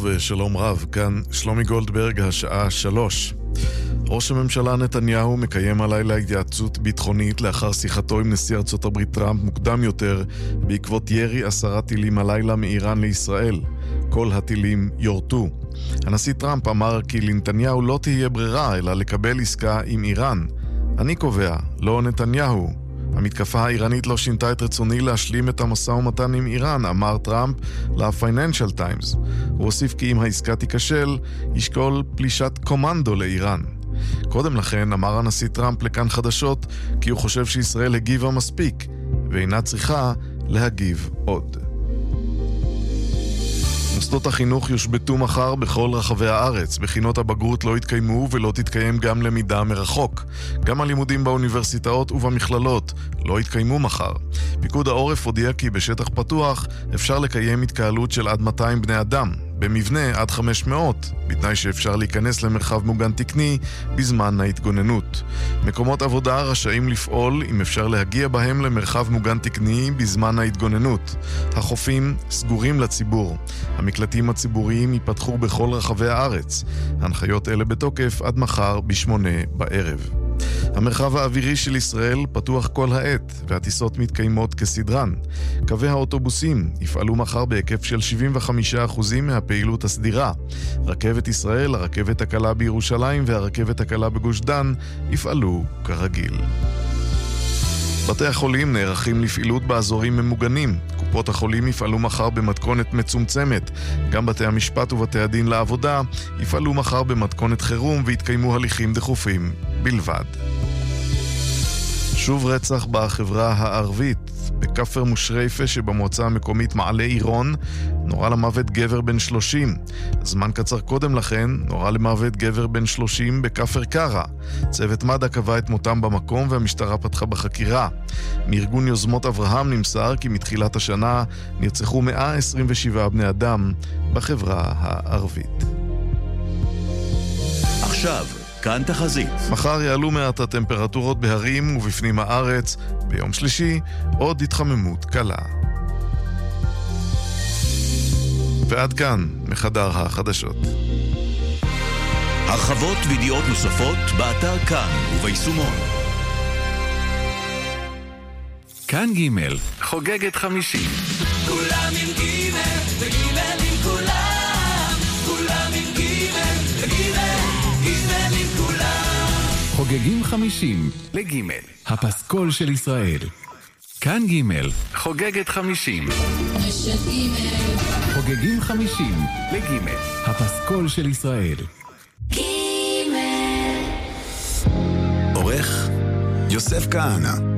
ושלום רב, כאן שלומי גולדברג, השעה 3. ראש הממשלה נתניהו מקיים הלילה התייעצות ביטחונית לאחר שיחתו עם נשיא ארצות הברית טראמפ מוקדם יותר בעקבות ירי 10 טילים הלילה מאיראן לישראל. כל הטילים יורטו. הנשיא טראמפ אמר כי לנתניהו לא תהיה ברירה אלא לקבל עסקה עם איראן. אני קובע, לא נתניהו. המתקפה האיראנית לא שינתה את רצוני להשלים את המשא ומתן עם איראן, אמר טראמפ ל-Financial Times. הוא הוסיף כי אם העסקה תיכשל, ישקול פלישת קומנדו לאיראן. קודם לכן אמר הנשיא טראמפ לכאן חדשות כי הוא חושב שישראל הגיבה מספיק ואינה צריכה להגיב עוד. מוסדות החינוך יושבתו מחר בכל רחבי הארץ. בחינות הבגרות לא יתקיימו ולא תתקיים גם למידה מרחוק. גם הלימודים באוניברסיטאות ובמכללות לא יתקיימו מחר. פיקוד העורף הודיע כי בשטח פתוח אפשר לקיים התקהלות של עד 200 בני אדם. במבנה עד 500, בתנאי שאפשר להיכנס למרחב מוגן תקני בזמן ההתגוננות. מקומות עבודה רשאים לפעול אם אפשר להגיע בהם למרחב מוגן תקני בזמן ההתגוננות. החופים סגורים לציבור. המקלטים הציבוריים ייפתחו בכל רחבי הארץ. הנחיות אלה בתוקף עד מחר ב8 בערב. המרחב האווירי של ישראל פתוח כל העת, והטיסות מתקיימות כסדרן. קווי האוטובוסים יפעלו מחר בהיקף של 75% מהפעילות הסדירה. רכבת ישראל, הרכבת הקלה בירושלים והרכבת הקלה בגוש דן יפעלו כרגיל. בתי החולים נערכים לפעילות באזורים ממוגנים. קופות החולים יפעלו מחר במתכונת מצומצמת. גם בתי המשפט ובתי הדין לעבודה יפעלו מחר במתכונת חירום והתקיימו הליכים דחופים בלבד. שוב רצח בחברה הערבית. בכפר מושרייפה שבמועצה המקומית מעלה עירון נורא למוות גבר בן 30. זמן קצר קודם לכן נורא למוות גבר בן 30 בכפר קרה. צוות מד"א קבע את מותם במקום והמשטרה פתחה בחקירה. מארגון יוזמות אברהם נמסר כי מתחילת השנה נרצחו 127 בני אדם בחברה הערבית. עכשיו כאן תחזית. מחר יעלו מעט הטמפרטורות בהרים ובפנים הארץ. ביום שלישי עוד התחממות קלה. ועד כאן מחדר החדשות. הרחבות וידיעות נוספות באתר כאן וביישומון. כאן ג' חוגגת 50. כולם עם ג' וג' עם כולם. כולם עם ג' וג' עם כולם. חוגגים 50 לג' הפסקול של ישראל. כאן ג' חוגגת 50. רשת ג' חוגגים 50 לג' הפסקול של ישראל. ג' עורך יוסף כהנא.